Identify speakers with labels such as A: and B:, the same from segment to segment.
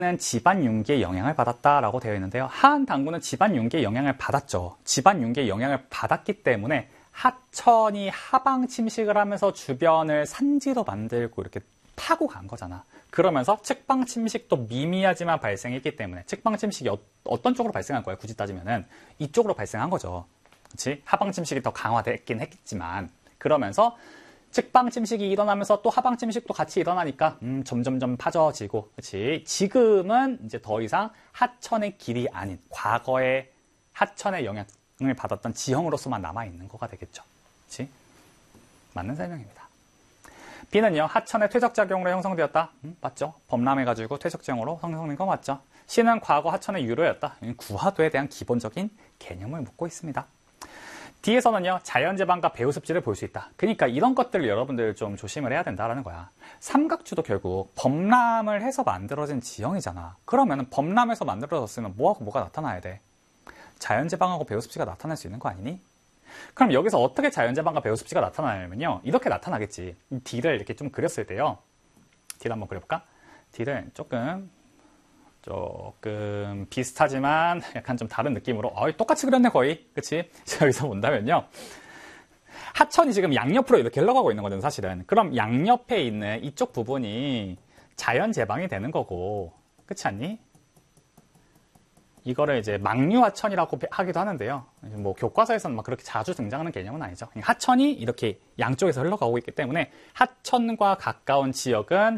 A: 는 집안 융기의 영향을 받았다라고 되어 있는데요. 하한 당군은 집안 융기의 영향을 받았죠. 집안 융기의 영향을 받았기 때문에 하천이 하방 침식을 하면서 주변을 산지로 만들고 이렇게 타고 간 거잖아. 그러면서 측방 침식도 미미하지만 발생했기 때문에 측방 침식이 어떤 쪽으로 발생한 거야? 굳이 따지면은 이쪽으로 발생한 거죠. 그렇지? 하방 침식이 더 강화됐긴 했겠지만 그러면서 측방 침식이 일어나면서 또 하방 침식도 같이 일어나니까 점점점 파져지고, 그렇지? 지금은 이제 더 이상 하천의 길이 아닌 과거의 하천의 영향을 받았던 지형으로서만 남아 있는 거가 되겠죠. 그렇지? 맞는 설명입니다. B는요, 하천의 퇴적작용으로 형성되었다. 맞죠? 범람해가지고 퇴적작용으로 형성된 거 맞죠? C는 과거 하천의 유로였다. 구하도에 대한 기본적인 개념을 묻고 있습니다. D에서는요, 자연재방과 배후습지를 볼 수 있다. 그러니까 이런 것들을 여러분들 좀 조심을 해야 된다라는 거야. 삼각주도 결국 범람을 해서 만들어진 지형이잖아. 그러면 범람해서 만들어졌으면 뭐하고 뭐가 나타나야 돼? 자연재방하고 배후습지가 나타날 수 있는 거 아니니? 그럼 여기서 어떻게 자연재방과 배후습지가 나타나냐면요, 이렇게 나타나겠지. D를 이렇게 좀 그렸을 때요. D를 한번 그려볼까? D를 조금 비슷하지만 약간 좀 다른 느낌으로 똑같이 그렸네 거의. 그치? 여기서 본다면요, 하천이 지금 양옆으로 이렇게 흘러가고 있는 거든 사실은. 그럼 양옆에 있는 이쪽 부분이 자연재방이 되는 거고, 그렇지 않니? 이거를 이제 막류하천이라고 하기도 하는데요, 뭐 교과서에서는 막 그렇게 자주 등장하는 개념은 아니죠. 하천이 이렇게 양쪽에서 흘러가고 있기 때문에 하천과 가까운 지역은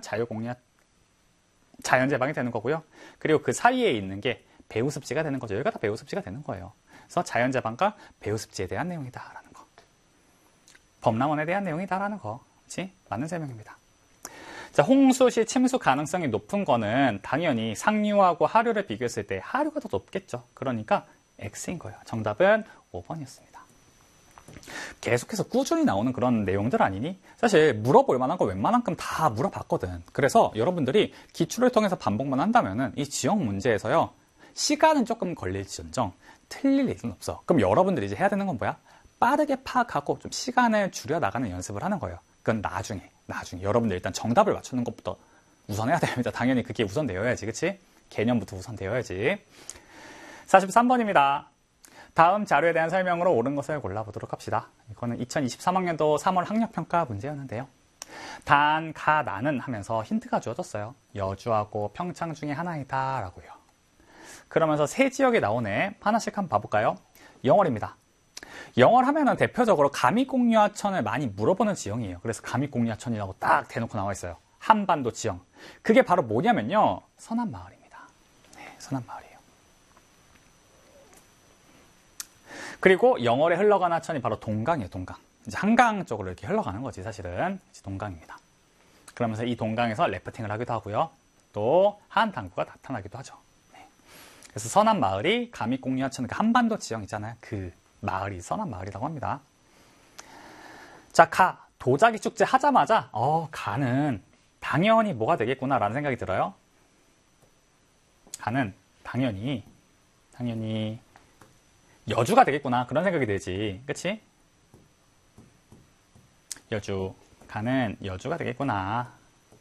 A: 자연재방이 되는 거고요. 그리고 그 사이에 있는 게 배후습지가 되는 거죠. 여기가 다 배후습지가 되는 거예요. 그래서 자연재방과 배후습지에 대한 내용이다라는 거. 범람원에 대한 내용이다라는 거. 그렇지? 맞는 설명입니다. 자, 홍수 시 침수 가능성이 높은 거는 당연히 상류하고 하류를 비교했을 때 하류가 더 높겠죠. 그러니까 X인 거예요. 정답은 5번이었습니다. 계속해서 꾸준히 나오는 그런 내용들 아니니? 사실 물어볼 만한 거 웬만한큼 다 물어봤거든. 그래서 여러분들이 기출을 통해서 반복만 한다면은 이 지형 문제에서요, 시간은 조금 걸릴지언정 틀릴 일은 없어. 그럼 여러분들이 이제 해야 되는 건 뭐야? 빠르게 파악하고 좀 시간을 줄여 나가는 연습을 하는 거예요. 그건 나중에 여러분들 일단 정답을 맞추는 것부터 우선해야 됩니다. 당연히 그게 우선되어야지. 그치? 개념부터 우선되어야지. 43번입니다. 다음 자료에 대한 설명으로 옳은 것을 골라보도록 합시다. 이거는 2023학년도 3월 학력평가 문제였는데요. 단, 가, 나는 하면서 힌트가 주어졌어요. 여주하고 평창 중에 하나이다 라고요. 그러면서 세 지역이 나오네. 하나씩 한번 봐볼까요? 영월입니다. 영월 하면은 대표적으로 감익공유하천을 많이 물어보는 지형이에요. 그래서 감익공유하천이라고 딱 대놓고 나와 있어요. 한반도 지형. 그게 바로 뭐냐면요, 서남마을입니다. 네, 서남마을이에요. 그리고 영월에 흘러가는 하천이 바로 동강이에요. 동강. 이제 한강 쪽으로 이렇게 흘러가는 거지 사실은. 이제 동강입니다. 그러면서 이 동강에서 래프팅을 하기도 하고요, 또 하한당구가 나타나기도 하죠. 네. 그래서 서남마을이 감익공유하천, 그 한반도 지형 있잖아요. 그 마을이 서남마을이라고 합니다. 자, 가. 도자기 축제 하자마자 가는 당연히 뭐가 되겠구나라는 생각이 들어요. 가는 당연히 여주가 되겠구나, 그런 생각이 들지. 그치? 여주. 가는 여주가 되겠구나.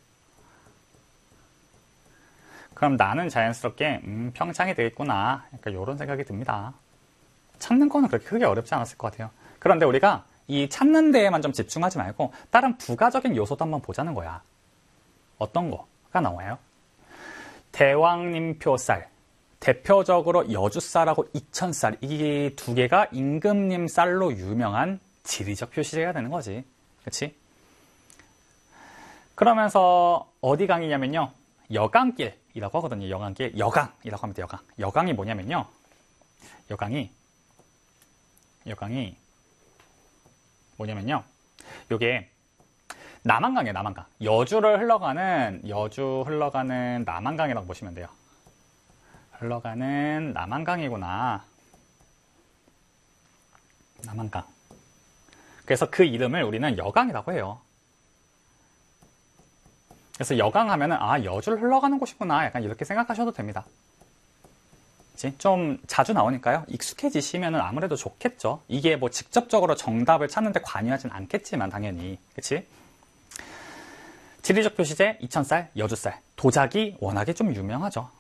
A: 그럼 나는 자연스럽게 평창이 되겠구나, 약간 이런 생각이 듭니다. 찾는 거는 그렇게 크게 어렵지 않았을 것 같아요. 그런데 우리가 이 찾는 데에만 좀 집중하지 말고 다른 부가적인 요소도 한번 보자는 거야. 어떤 거가 나와요? 대왕님표쌀, 대표적으로 여주쌀하고 이천쌀, 이 두 개가 임금님 쌀로 유명한 지리적 표시제가 되는 거지. 그치? 그러면서 어디 강이냐면요, 여강길이라고 하거든요. 여강길, 여강이라고 합니다. 여강. 여강이 뭐냐면요, 여강이 뭐냐면요, 요게 남한강이에요. 남한강. 여주 흘러가는 남한강이라고 보시면 돼요. 흘러가는 남한강이구나. 남한강. 그래서 그 이름을 우리는 여강이라고 해요. 그래서 여강 하면은 여주를 흘러가는 곳이구나, 약간 이렇게 생각하셔도 됩니다. 좀 자주 나오니까요, 익숙해지시면 아무래도 좋겠죠. 이게 뭐 직접적으로 정답을 찾는데 관여하진 않겠지만 당연히. 그치? 지리적 표시제, 이천쌀, 여주쌀, 도자기 워낙에 좀 유명하죠.